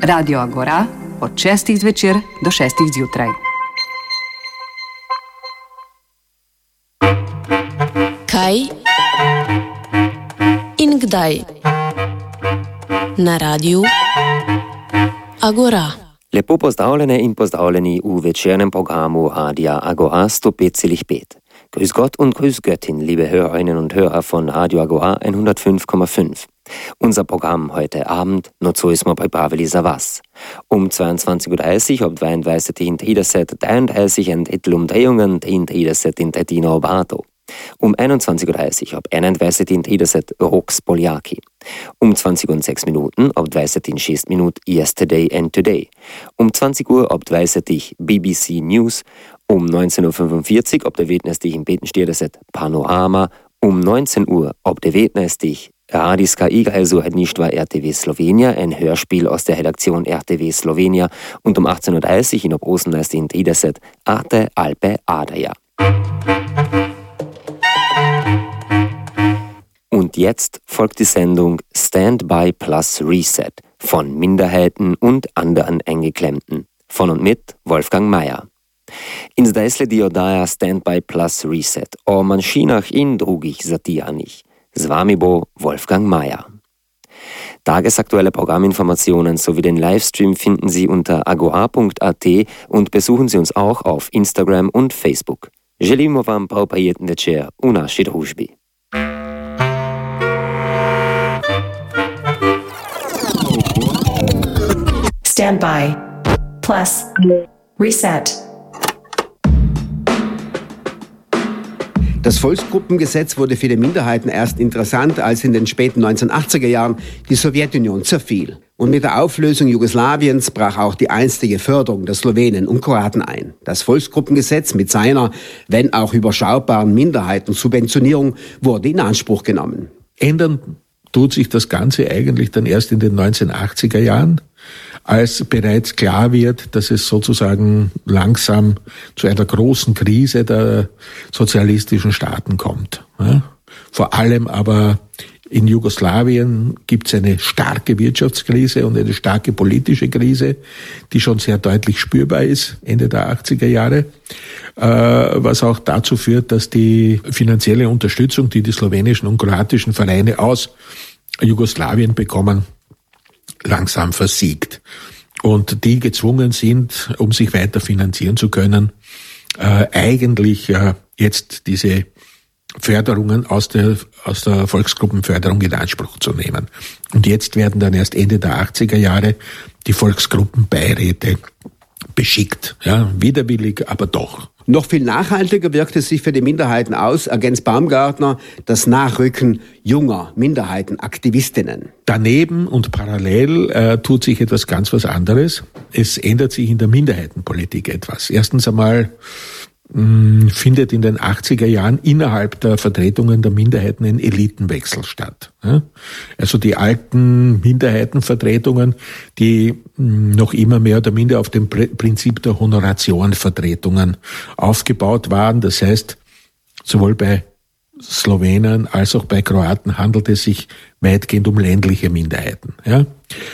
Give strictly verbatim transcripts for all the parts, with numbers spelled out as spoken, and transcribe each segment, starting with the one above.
Radio Agora od šestih zvečer do šestih zjutraj. Kaj in kdaj na Radiu Agora. Lepo pozdravljene in pozdravljeni v večernem programu Radia Agora sto pet celih pet. Grüß Gott und grüß Göttin, liebe Hörerinnen und Hörer von Radio Agora hundertfünf Komma fünf. Unser Programm heute Abend, no co smo pripravili za vas. Um zweiundzwanzig Uhr dreißig ob dvaindvajset in trideset triindvajset in etlu umdrehungen triintrideset in tretjino obrato. Um einundzwanzig Uhr dreißig ob enaindvajset in trideset Rox Poljaki. Um zwanzig Uhr sechs Minuten ob dvajset in šest minut Yesterday and Today. Um zwanzig Uhr ob dvajset B B C News. Um neunzehn Uhr fünfundvierzig ob devetnajst in petinštirideset Panorama. Um neunzehn Uhr ob devetnajst Radijska igra Zuhedništva R T V Slovenija, ein Hörspiel aus der Redaktion R T V Slovenija, und um achtzehn Uhr dreißig in ob osemnajst in trideset Arte Alpe Adria. Und jetzt folgt die Sendung Standby Plus Reset von Minderheiten und anderen Eingeklemmten. Von und mit Wolfgang Mayer. In zdajsle di oddaja Standby Plus Reset o manjšinah in drugih zatijanih. Z vami bo Wolfgang Mayer. Tagesaktuelle Programminformationen sowie den Livestream finden Sie unter agora punkt at und besuchen Sie uns auch auf Instagram und Facebook. Želimo vam prav prijeten večer v naši družbi. Standby Plus Reset. Das Volksgruppengesetz wurde für die Minderheiten erst interessant, als in den späten neunzehnhundertachtziger Jahren die Sowjetunion zerfiel. Und mit der Auflösung Jugoslawiens brach auch die einstige Förderung der Slowenen und Kroaten ein. Das Volksgruppengesetz mit seiner, wenn auch überschaubaren Minderheitensubventionierung wurde in Anspruch genommen. Ändern tut sich das Ganze eigentlich dann erst in den neunzehnhundertachtziger Jahren, als bereits klar wird, dass es sozusagen langsam zu einer großen Krise der sozialistischen Staaten kommt. Ja? Vor allem aber in Jugoslawien gibt es eine starke Wirtschaftskrise und eine starke politische Krise, die schon sehr deutlich spürbar ist, Ende der achtziger Jahre, äh, was auch dazu führt, dass die finanzielle Unterstützung, die die slowenischen und kroatischen Vereine aus Jugoslawien bekommen, langsam versiegt. Und die gezwungen sind, um sich weiter finanzieren zu können, äh, eigentlich äh, jetzt diese Förderungen aus der, aus der Volksgruppenförderung in Anspruch zu nehmen. Und jetzt werden dann erst Ende der achtziger Jahre die Volksgruppenbeiräte beschickt. Ja, widerwillig, aber doch. Noch viel nachhaltiger wirkt es sich für die Minderheiten aus, ergänzt Baumgartner, das Nachrücken junger Minderheitenaktivistinnen. Daneben und parallel äh, tut sich etwas ganz was anderes. Es ändert sich in der Minderheitenpolitik etwas. Erstens einmal mh, findet in den achtziger Jahren innerhalb der Vertretungen der Minderheiten ein Elitenwechsel statt. Ja? Also die alten Minderheitenvertretungen, die mh, noch immer mehr oder minder auf dem Pr- Prinzip der Honoratiorenvertretungen aufgebaut waren. Das heißt, sowohl bei Slowenen als auch bei Kroaten handelt es sich weitgehend um ländliche Minderheiten. Ja?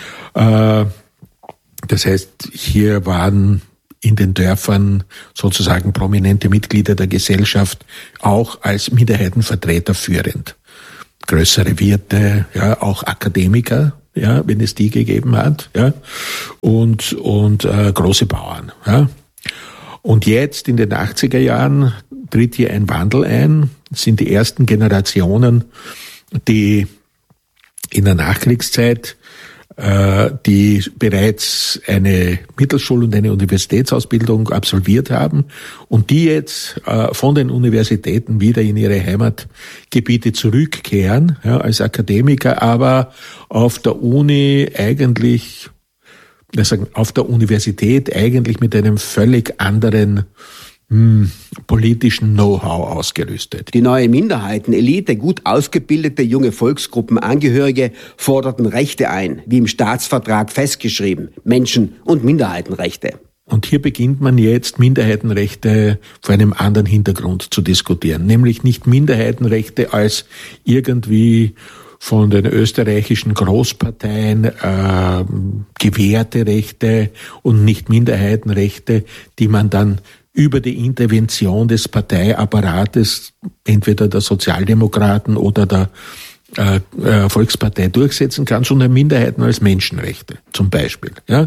Äh, das heißt, hier waren in den Dörfern sozusagen prominente Mitglieder der Gesellschaft auch als Minderheitenvertreter führend. Größere Wirte, ja, auch Akademiker, ja, wenn es die gegeben hat, ja, und und äh, große Bauern, ja. Und jetzt in den achtziger Jahren tritt hier ein Wandel ein. Das sind die ersten Generationen, die in der Nachkriegszeit die bereits eine Mittelschul- und eine Universitätsausbildung absolviert haben und die jetzt äh, von den Universitäten wieder in ihre Heimatgebiete zurückkehren, ja, als Akademiker, aber auf der Uni eigentlich, ich sag, auf der Universität eigentlich mit einem völlig anderen Hm, politischen Know-how ausgerüstet. Die neue Minderheitenelite, gut ausgebildete junge Volksgruppenangehörige, forderten Rechte ein, wie im Staatsvertrag festgeschrieben, Menschen- und Minderheitenrechte. Und hier beginnt man jetzt, Minderheitenrechte vor einem anderen Hintergrund zu diskutieren, nämlich nicht Minderheitenrechte als irgendwie von den österreichischen Großparteien äh, gewährte Rechte und nicht Minderheitenrechte, die man dann über die Intervention des Parteiapparates, entweder der Sozialdemokraten oder der äh, äh, Volkspartei durchsetzen kann, sondern Minderheiten als Menschenrechte zum Beispiel. Ja?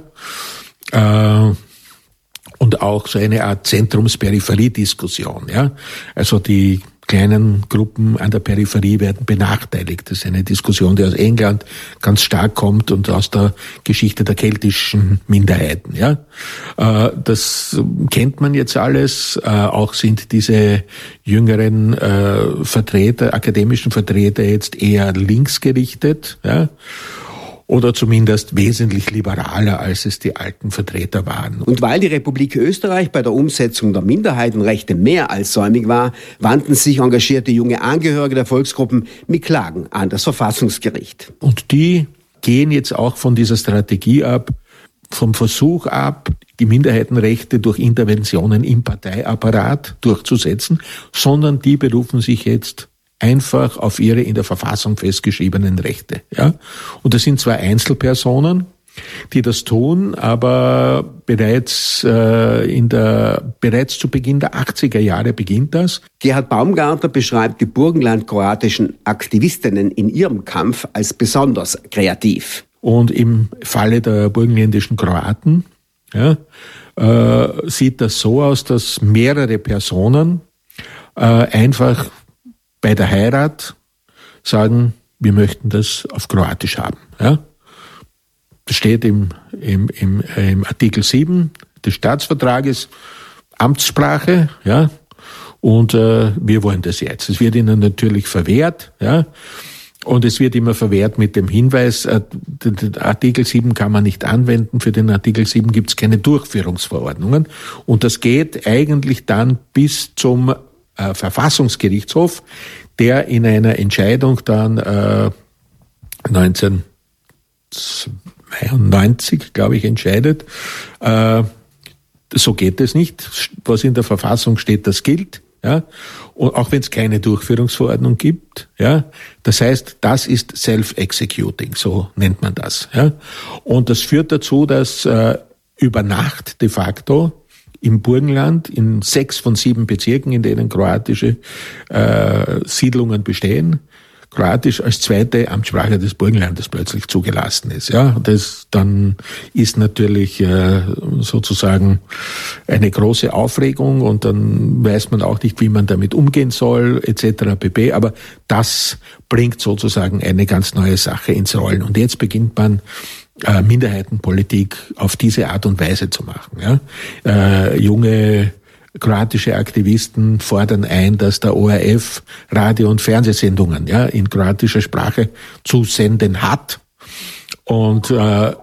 Äh, und auch so eine Art Zentrums-Peripherie-Diskussion. Ja? Also die kleinen Gruppen an der Peripherie werden benachteiligt. Das ist eine Diskussion, die aus England ganz stark kommt und aus der Geschichte der keltischen Minderheiten. Ja, das kennt man jetzt alles. Auch sind diese jüngeren Vertreter, akademischen Vertreter jetzt eher linksgerichtet. Ja. Oder zumindest wesentlich liberaler, als es die alten Vertreter waren. Und weil die Republik Österreich bei der Umsetzung der Minderheitenrechte mehr als säumig war, wandten sich engagierte junge Angehörige der Volksgruppen mit Klagen an das Verfassungsgericht. Und die gehen jetzt auch von dieser Strategie ab, vom Versuch ab, die Minderheitenrechte durch Interventionen im Parteiapparat durchzusetzen, sondern die berufen sich jetzt einfach auf ihre in der Verfassung festgeschriebenen Rechte. Ja? Und das sind zwar Einzelpersonen, die das tun, aber bereits äh, in der bereits zu Beginn der achtziger Jahre beginnt das. Gerhard Baumgartner beschreibt die burgenlandkroatischen Aktivistinnen in ihrem Kampf als besonders kreativ. Und im Falle der burgenländischen Kroaten ja, äh, sieht das so aus, dass mehrere Personen äh, einfach bei der Heirat sagen, wir möchten das auf Kroatisch haben. Ja? Das steht im, im, im, im Artikel sieben des Staatsvertrages, Amtssprache, ja, und äh, wir wollen das jetzt. Es wird ihnen natürlich verwehrt, ja, und es wird immer verwehrt mit dem Hinweis, äh, den Artikel sieben kann man nicht anwenden, für den Artikel sieben gibt es keine Durchführungsverordnungen, und das geht eigentlich dann bis zum Äh, Verfassungsgerichtshof, der in einer Entscheidung dann äh, neunzehnhundertzweiundneunzig, glaube ich, entscheidet. Äh, so geht es nicht. Was in der Verfassung steht, das gilt. Ja, und auch wenn es keine Durchführungsverordnung gibt. Ja, das heißt, das ist self-executing, so nennt man das. Ja, und das führt dazu, dass äh, über Nacht de facto im Burgenland, in sechs von sieben Bezirken, in denen kroatische äh, Siedlungen bestehen, Kroatisch als zweite Amtssprache des Burgenlandes plötzlich zugelassen ist. Ja, das dann ist natürlich äh, sozusagen eine große Aufregung, und dann weiß man auch nicht, wie man damit umgehen soll, et cetera pp. Aber das bringt sozusagen eine ganz neue Sache ins Rollen. Und jetzt beginnt man Äh, Minderheitenpolitik auf diese Art und Weise zu machen. Ja? Äh, junge kroatische Aktivisten fordern ein, dass der O R F Radio- und Fernsehsendungen ja, in kroatischer Sprache zu senden hat. Und, äh,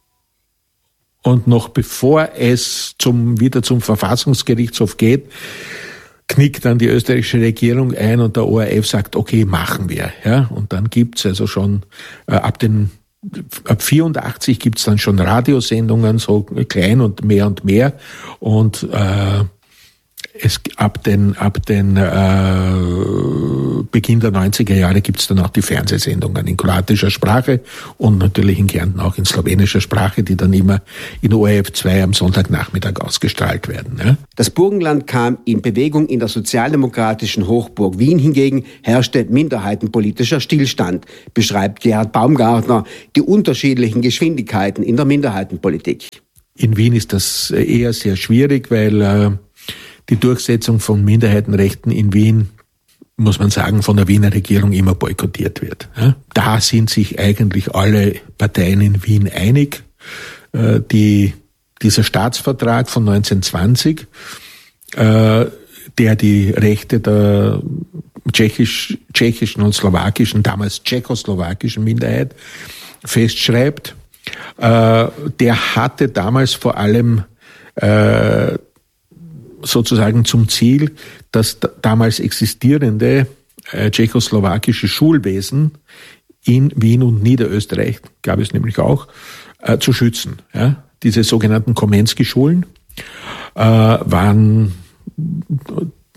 und noch bevor es zum, wieder zum Verfassungsgerichtshof geht, knickt dann die österreichische Regierung ein und der O R F sagt, okay, machen wir. Ja? Und dann gibt's also schon äh, ab den Ab vierundachtzig gibt's dann schon Radiosendungen, so klein und mehr und mehr. Und äh, es ab den ab den äh, Beginn der neunziger Jahre gibt's dann auch die Fernsehsendungen in kroatischer Sprache und natürlich in Kärnten auch in slowenischer Sprache, die dann immer in O R F zwei am Sonntagnachmittag ausgestrahlt werden. Ja. Das Burgenland kam in Bewegung. In der sozialdemokratischen Hochburg Wien hingegen herrschte minderheitenpolitischer Stillstand, beschreibt Gerhard Baumgartner die unterschiedlichen Geschwindigkeiten in der Minderheitenpolitik. In Wien ist das eher sehr schwierig, weil äh, die Durchsetzung von Minderheitenrechten in Wien, muss man sagen, von der Wiener Regierung immer boykottiert wird. Ja? Da sind sich eigentlich alle Parteien in Wien einig. Äh, die, dieser Staatsvertrag von neunzehnhundertzwanzig, äh, der die Rechte der tschechisch, tschechischen und slowakischen, damals tschechoslowakischen Minderheit festschreibt, äh, der hatte damals vor allem äh, sozusagen zum Ziel, das damals existierende äh, tschechoslowakische Schulwesen in Wien und Niederösterreich, gab es nämlich auch, äh, zu schützen. Ja? Diese sogenannten Komensky-Schulen äh, waren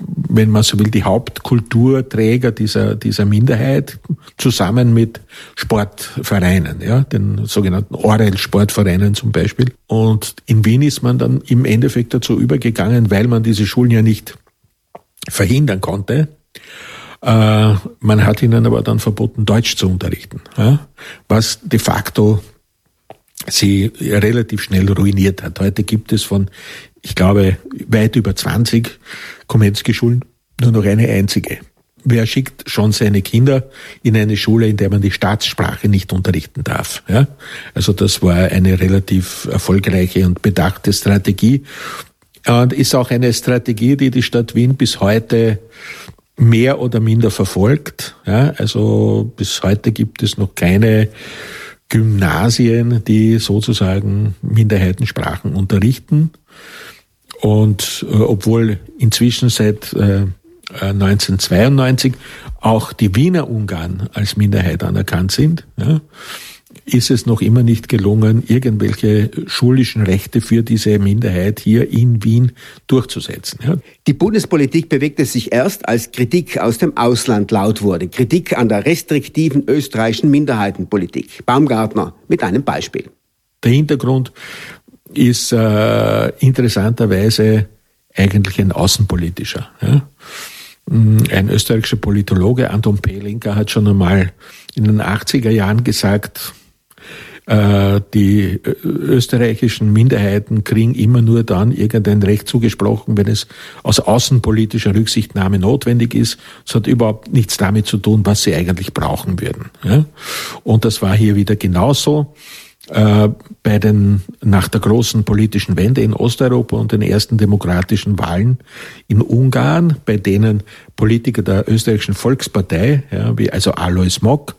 wenn man so will, die Hauptkulturträger dieser, dieser Minderheit zusammen mit Sportvereinen, ja, den sogenannten Orel-Sportvereinen zum Beispiel. Und in Wien ist man dann im Endeffekt dazu übergegangen, weil man diese Schulen ja nicht verhindern konnte. Äh, man hat ihnen aber dann verboten, Deutsch zu unterrichten, ja, was de facto sie relativ schnell ruiniert hat. Heute gibt es von, ich glaube, weit über zwanzig Komensky-Schulen nur noch eine einzige. Wer schickt schon seine Kinder in eine Schule, in der man die Staatssprache nicht unterrichten darf? Ja? Also das war eine relativ erfolgreiche und bedachte Strategie und ist auch eine Strategie, die die Stadt Wien bis heute mehr oder minder verfolgt. Ja? Also bis heute gibt es noch keine Gymnasien, die sozusagen Minderheitensprachen unterrichten. Und äh, obwohl inzwischen seit äh, neunzehnhundertzweiundneunzig auch die Wiener Ungarn als Minderheit anerkannt sind, ja, ist es noch immer nicht gelungen, irgendwelche schulischen Rechte für diese Minderheit hier in Wien durchzusetzen. Ja. Die Bundespolitik bewegte sich erst, als Kritik aus dem Ausland laut wurde. Kritik an der restriktiven österreichischen Minderheitenpolitik. Baumgartner mit einem Beispiel. Der Hintergrund ist äh, interessanterweise eigentlich ein außenpolitischer. Ja. Ein österreichischer Politologe, Anton Pelinka, hat schon einmal in den achtziger Jahren gesagt, äh, die österreichischen Minderheiten kriegen immer nur dann irgendein Recht zugesprochen, wenn es aus außenpolitischer Rücksichtnahme notwendig ist. Es hat überhaupt nichts damit zu tun, was sie eigentlich brauchen würden. Ja. Und das war hier wieder genauso. Äh, bei den, nach der großen politischen Wende in Osteuropa und den ersten demokratischen Wahlen in Ungarn, bei denen Politiker der österreichischen Volkspartei, ja, wie also Alois Mock,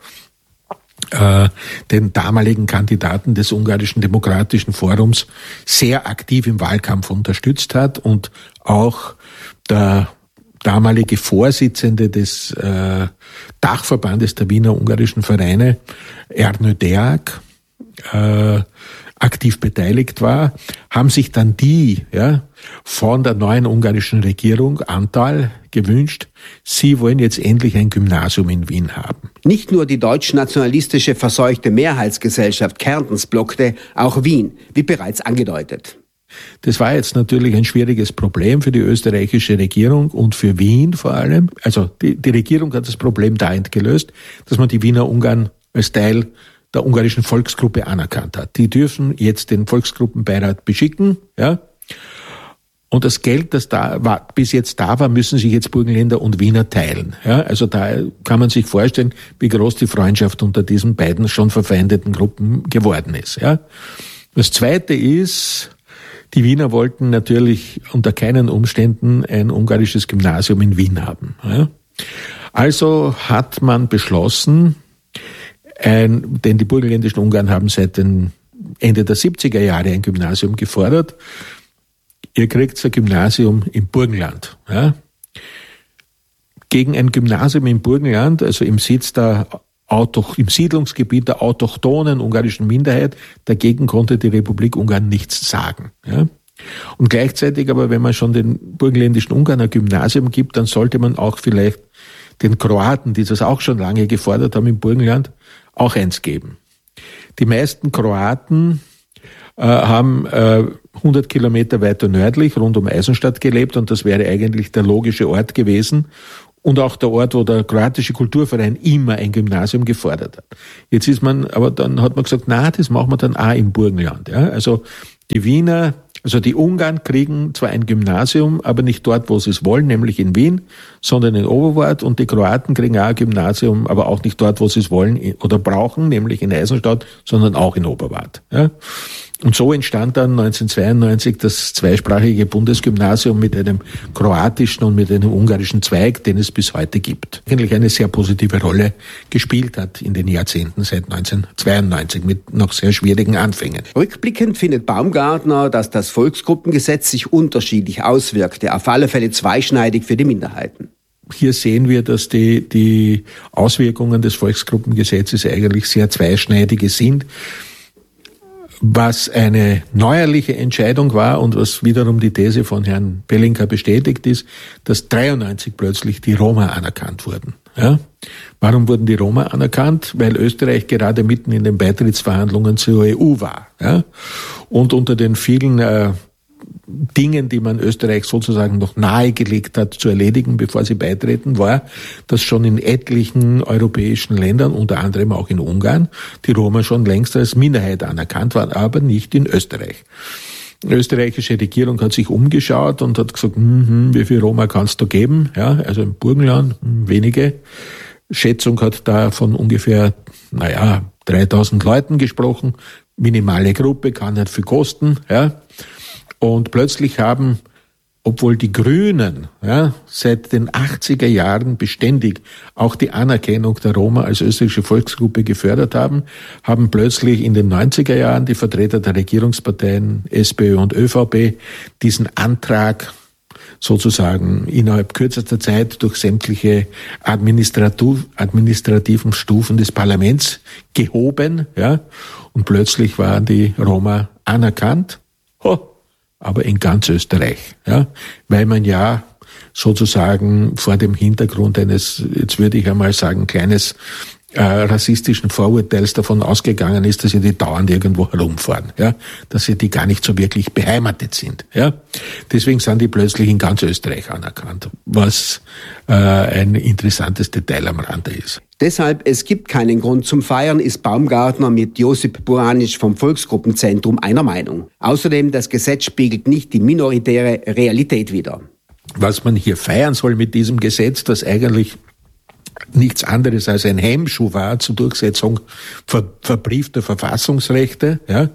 äh, den damaligen Kandidaten des ungarischen Demokratischen Forums sehr aktiv im Wahlkampf unterstützt hat und auch der damalige Vorsitzende des äh, Dachverbandes der Wiener ungarischen Vereine, Ernő Deák, Äh, aktiv beteiligt war, haben sich dann die ja, von der neuen ungarischen Regierung, Antal, gewünscht, sie wollen jetzt endlich ein Gymnasium in Wien haben. Nicht nur die deutsch-nationalistische verseuchte Mehrheitsgesellschaft Kärntens blockte, auch Wien, wie bereits angedeutet. Das war jetzt natürlich ein schwieriges Problem für die österreichische Regierung und für Wien vor allem. Also die, die Regierung hat das Problem dahingehend gelöst, dass man die Wiener Ungarn als Teil der ungarischen Volksgruppe anerkannt hat. Die dürfen jetzt den Volksgruppenbeirat beschicken, ja. Und das Geld, das da war, bis jetzt da war, müssen sich jetzt Burgenländer und Wiener teilen, ja. Also da kann man sich vorstellen, wie groß die Freundschaft unter diesen beiden schon verfeindeten Gruppen geworden ist, ja. Das Zweite ist, die Wiener wollten natürlich unter keinen Umständen ein ungarisches Gymnasium in Wien haben, ja. Also hat man beschlossen, Ein, denn die burgenländischen Ungarn haben seit den Ende der siebziger Jahre ein Gymnasium gefordert. Ihr kriegt ein Gymnasium im Burgenland. Ja. Gegen ein Gymnasium im Burgenland, also im Sitz der Auto, im Siedlungsgebiet der autochthonen ungarischen Minderheit, dagegen konnte die Republik Ungarn nichts sagen. Ja. Und gleichzeitig aber, wenn man schon den burgenländischen Ungarn ein Gymnasium gibt, dann sollte man auch vielleicht den Kroaten, die das auch schon lange gefordert haben im Burgenland, auch eins geben. Die meisten Kroaten äh, haben äh, hundert Kilometer weiter nördlich rund um Eisenstadt gelebt und das wäre eigentlich der logische Ort gewesen und auch der Ort, wo der kroatische Kulturverein immer ein Gymnasium gefordert hat. Jetzt ist man, aber dann hat man gesagt, na, das machen wir dann auch im Burgenland. Ja? Also die Wiener, also die Ungarn kriegen zwar ein Gymnasium, aber nicht dort, wo sie es wollen, nämlich in Wien, sondern in Oberwart, und die Kroaten kriegen auch ein Gymnasium, aber auch nicht dort, wo sie es wollen oder brauchen, nämlich in Eisenstadt, sondern auch in Oberwart. Ja? Und so entstand dann neunzehnhundertzweiundneunzig das zweisprachige Bundesgymnasium mit einem kroatischen und mit einem ungarischen Zweig, den es bis heute gibt. Eigentlich eine sehr positive Rolle gespielt hat in den Jahrzehnten seit neunzehnhundertzweiundneunzig mit noch sehr schwierigen Anfängen. Rückblickend findet Baumgartner, dass das Volksgruppengesetz sich unterschiedlich auswirkte, auf alle Fälle zweischneidig für die Minderheiten. Hier sehen wir, dass die, die Auswirkungen des Volksgruppengesetzes eigentlich sehr zweischneidige sind. Was eine neuerliche Entscheidung war und was wiederum die These von Herrn Pelinka bestätigt ist, dass dreiundneunzig plötzlich die Roma anerkannt wurden. Ja? Warum wurden die Roma anerkannt? Weil Österreich gerade mitten in den Beitrittsverhandlungen zur E U war. Ja? Und unter den vielen äh, Dingen, die man Österreich sozusagen noch nahegelegt hat zu erledigen, bevor sie beitreten, war, dass schon in etlichen europäischen Ländern, unter anderem auch in Ungarn, die Roma schon längst als Minderheit anerkannt waren, aber nicht in Österreich. Die österreichische Regierung hat sich umgeschaut und hat gesagt, hm, wie viel Roma kannst du geben? Ja, also im Burgenland hm, wenige. Schätzung hat da von ungefähr, naja, dreitausend Leuten gesprochen. Minimale Gruppe, kann nicht viel kosten, ja. Und plötzlich haben, obwohl die Grünen ja, seit den achtziger Jahren beständig auch die Anerkennung der Roma als österreichische Volksgruppe gefördert haben, haben plötzlich in den neunziger Jahren die Vertreter der Regierungsparteien SPÖ und ÖVP diesen Antrag sozusagen innerhalb kürzester Zeit durch sämtliche administrativ, administrativen Stufen des Parlaments gehoben, ja, und plötzlich waren die Roma anerkannt. Oh, aber in ganz Österreich, ja, weil man ja sozusagen vor dem Hintergrund eines, jetzt würde ich einmal sagen, kleines äh, rassistischen Vorurteils davon ausgegangen ist, dass sie die dauernd irgendwo herumfahren, ja, dass sie die gar nicht so wirklich beheimatet sind, ja. Deswegen sind die plötzlich in ganz Österreich anerkannt, was äh, ein interessantes Detail am Rande ist. Deshalb, es gibt keinen Grund zum Feiern, ist Baumgartner mit Josip Buranic vom Volksgruppenzentrum einer Meinung. Außerdem, das Gesetz spiegelt nicht die minoritäre Realität wider. Was man hier feiern soll mit diesem Gesetz, das eigentlich nichts anderes als ein Hemmschuh war zur Durchsetzung ver- verbriefter Verfassungsrechte, ja,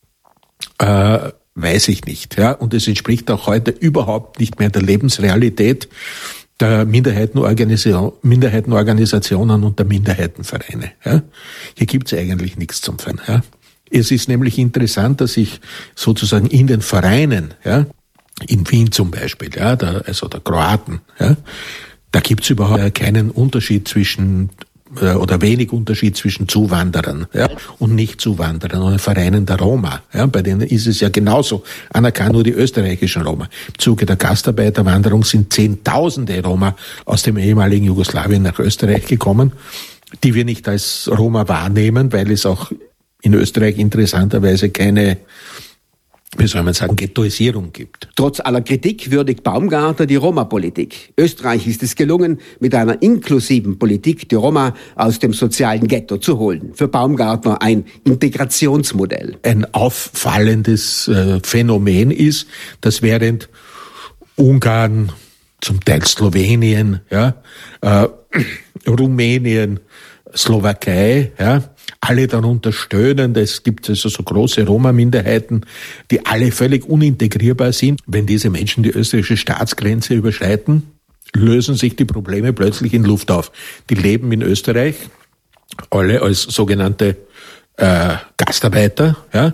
äh, weiß ich nicht. Ja, und es entspricht auch heute überhaupt nicht mehr der Lebensrealität der Minderheitenorganisation, Minderheitenorganisationen und der Minderheitenvereine. Ja. Hier gibt's eigentlich nichts zum Feiern. Ja. Es ist nämlich interessant, dass sich sozusagen in den Vereinen, ja, in Wien zum Beispiel, ja, der, also der Kroaten, ja, da gibt's überhaupt keinen Unterschied zwischen oder wenig Unterschied zwischen Zuwanderern, ja, und Nicht-Zuwanderern oder Vereinen der Roma. Ja, bei denen ist es ja genauso anerkannt, nur die österreichischen Roma. Im Zuge der Gastarbeiterwanderung sind Zehntausende Roma aus dem ehemaligen Jugoslawien nach Österreich gekommen, die wir nicht als Roma wahrnehmen, weil es auch in Österreich interessanterweise keine, wie soll man sagen, Ghettoisierung gibt. Trotz aller Kritik würdigt Baumgartner die Roma-Politik. Österreich ist es gelungen, mit einer inklusiven Politik die Roma aus dem sozialen Ghetto zu holen. Für Baumgartner ein Integrationsmodell. Ein auffallendes äh, Phänomen ist, dass während Ungarn, zum Teil Slowenien, ja, äh, Rumänien, Slowakei, ja, alle darunter stöhnen. Es gibt also so große Roma-Minderheiten, die alle völlig unintegrierbar sind. Wenn diese Menschen die österreichische Staatsgrenze überschreiten, lösen sich die Probleme plötzlich in Luft auf. Die leben in Österreich, alle als sogenannte äh, Gastarbeiter, ja.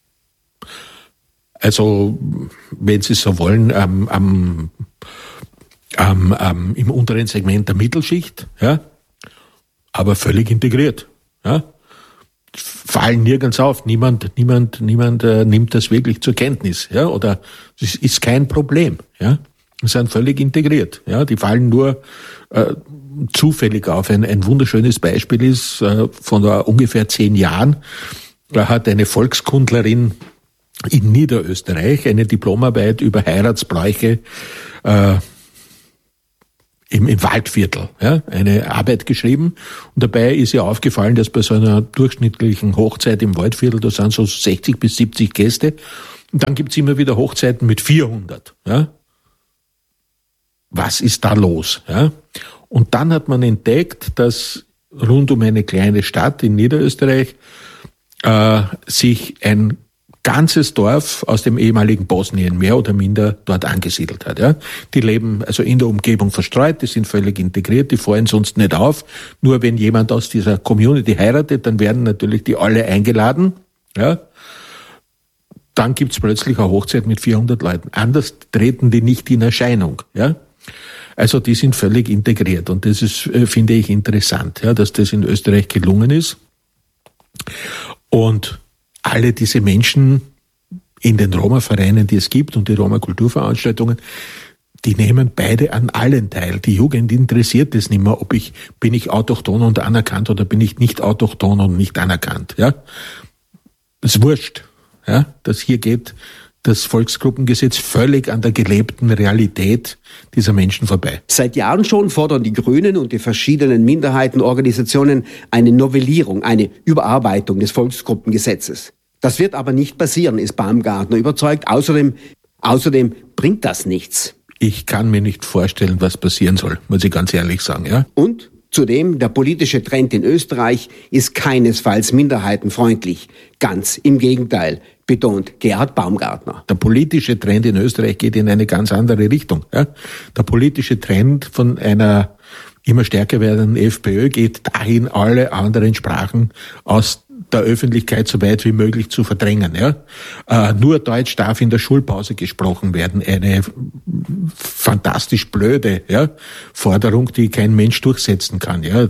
Also, wenn Sie so wollen, am, am, am, am, im unteren Segment der Mittelschicht, ja, aber völlig integriert, ja. Fallen nirgends auf. Niemand, niemand, niemand äh, nimmt das wirklich zur Kenntnis, ja, oder es ist kein Problem, ja. Sie sind völlig integriert, ja. Die fallen nur äh, zufällig auf. Ein, ein wunderschönes Beispiel ist äh, von uh, ungefähr zehn Jahren. Da hat eine Volkskundlerin in Niederösterreich eine Diplomarbeit über Heiratsbräuche äh, Im, im Waldviertel, ja, eine Arbeit geschrieben. Und dabei ist ihr aufgefallen, dass bei so einer durchschnittlichen Hochzeit im Waldviertel, da sind so sechzig bis siebzig Gäste. Und dann gibt's immer wieder Hochzeiten mit vierhundert, ja. Was ist da los, ja? Und dann hat man entdeckt, dass rund um eine kleine Stadt in Niederösterreich äh, sich ein ganzes Dorf aus dem ehemaligen Bosnien mehr oder minder dort angesiedelt hat. Ja. Die leben also in der Umgebung verstreut, die sind völlig integriert, die fallen sonst nicht auf. Nur wenn jemand aus dieser Community heiratet, dann werden natürlich die alle eingeladen. Ja. Dann gibt's plötzlich eine Hochzeit mit vierhundert Leuten. Anders treten die nicht in Erscheinung. Ja. Also die sind völlig integriert und das ist, finde ich, interessant, ja, dass das in Österreich gelungen ist. Und alle diese Menschen in den Roma-Vereinen, die es gibt und die Roma-Kulturveranstaltungen, die nehmen beide an allen teil. Die Jugend interessiert es nicht mehr, ob ich, bin ich autochthon und anerkannt oder bin ich nicht autochthon und nicht anerkannt, ja. Das ist wurscht, ja. Das hier geht das Volksgruppengesetz völlig an der gelebten Realität dieser Menschen vorbei. Seit Jahren schon fordern die Grünen und die verschiedenen Minderheitenorganisationen eine Novellierung, eine Überarbeitung des Volksgruppengesetzes. Das wird aber nicht passieren, ist Baumgartner überzeugt. Außerdem, außerdem bringt das nichts. Ich kann mir nicht vorstellen, was passieren soll, muss ich ganz ehrlich sagen, ja. Und zudem, der politische Trend in Österreich ist keinesfalls minderheitenfreundlich. Ganz im Gegenteil, betont Gerhard Baumgartner. Der politische Trend in Österreich geht in eine ganz andere Richtung. Ja? Der politische Trend von einer immer stärker werdenden FPÖ geht dahin, alle anderen Sprachen aus der Öffentlichkeit so weit wie möglich zu verdrängen. Ja? Äh, nur Deutsch darf in der Schulpause gesprochen werden. Eine fantastisch blöde, ja, Forderung, die kein Mensch durchsetzen kann. Ja?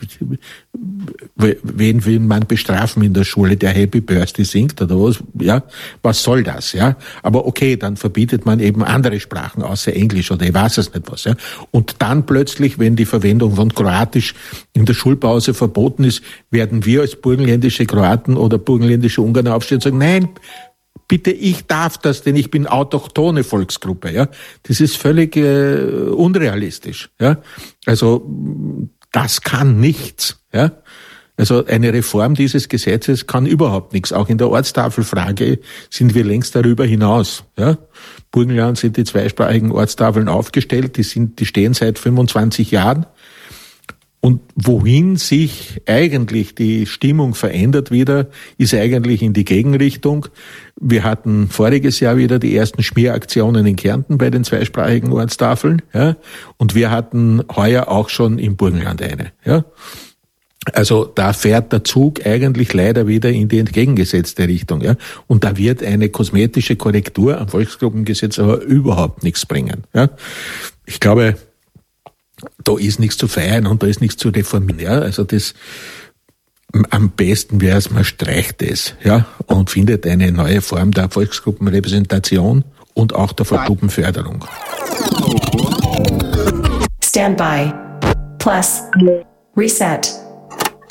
Wen will man bestrafen in der Schule, der Happy Birthday singt oder was? Ja? Was soll das? Ja? Aber okay, dann verbietet man eben andere Sprachen außer Englisch oder ich weiß es nicht was. Ja? Und dann plötzlich, wenn die Verwendung von Kroatisch in der Schulpause verboten ist, werden wir als burgenländische Kroaten oder burgenländische Ungarn aufstehen und sagen, nein, bitte, ich darf das, denn ich bin autochthone Volksgruppe. Ja, das ist völlig äh, unrealistisch. Ja, also das kann nichts. Ja, also eine Reform dieses Gesetzes kann überhaupt nichts. Auch in der Ortstafelfrage sind wir längst darüber hinaus. Ja, Burgenland sind die zweisprachigen Ortstafeln aufgestellt. Die sind, die stehen seit fünfundzwanzig Jahren. Und wohin sich eigentlich die Stimmung verändert wieder, ist eigentlich in die Gegenrichtung. Wir hatten voriges Jahr wieder die ersten Schmieraktionen in Kärnten bei den zweisprachigen Ortstafeln, ja. Und wir hatten heuer auch schon im Burgenland eine, ja. Also da fährt der Zug eigentlich leider wieder in die entgegengesetzte Richtung, ja. Und da wird eine kosmetische Korrektur am Volksgruppengesetz aber überhaupt nichts bringen, ja. Ich glaube, da ist nichts zu feiern und da ist nichts zu reformieren. Ja, also das, am besten wäre es, man streicht es, ja, und findet eine neue Form der Volksgruppenrepräsentation und auch der Volksgruppenförderung. Standby. Plus. Reset.